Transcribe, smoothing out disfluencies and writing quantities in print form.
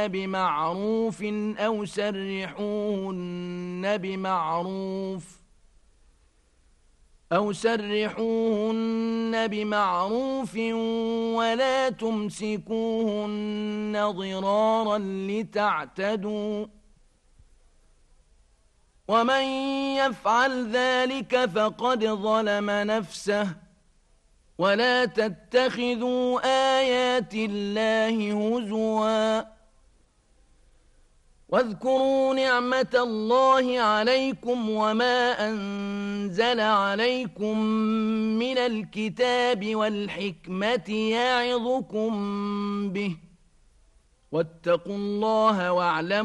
بمعروف أو سرحوهن بمعروف ولا تمسكوهن ضرارا لتعتدوا ومن يفعل ذلك فقد ظلم نفسه ولا تتخذوا آيات الله هزوا واذكروا نعمة الله عليكم وما أنزل عليكم من الكتاب والحكمة يعظكم به واتقوا الله واعلموا